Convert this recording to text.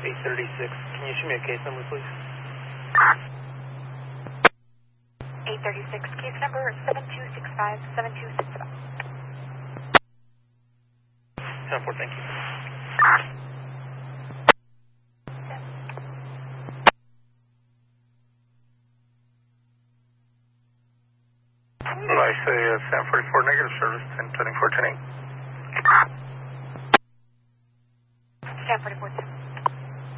836. Can you show me a case number, please? 836, case number 7265-7265. 10-4, thank you. I say 744 negative service, 1024, 10-8. 1044, 10.